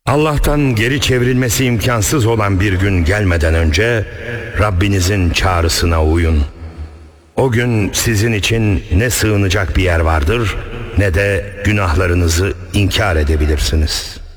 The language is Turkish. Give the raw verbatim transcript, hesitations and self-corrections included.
Allah'tan geri çevrilmesi imkansız olan bir gün gelmeden önce Rabbinizin çağrısına uyun. O gün sizin için ne sığınacak bir yer vardır ne de günahlarınızı inkar edebilirsiniz.